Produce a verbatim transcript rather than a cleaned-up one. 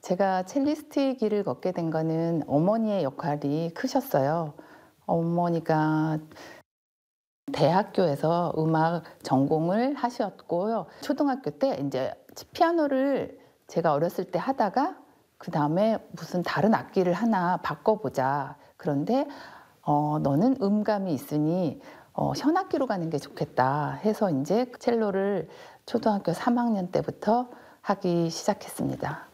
제가 첼리스트의 길을 걷게 된 거는 어머니의 역할이 크셨어요. 어머니가 대학교에서 음악 전공을 하셨고요. 초등학교 때 이제 피아노를 제가 어렸을 때 하다가 그다음에 무슨 다른 악기를 하나 바꿔보자. 그런데 어, 너는 음감이 있으니 어, 현악기로 가는 게 좋겠다 해서 이제 첼로를 초등학교 삼 학년 때부터 하기 시작했습니다.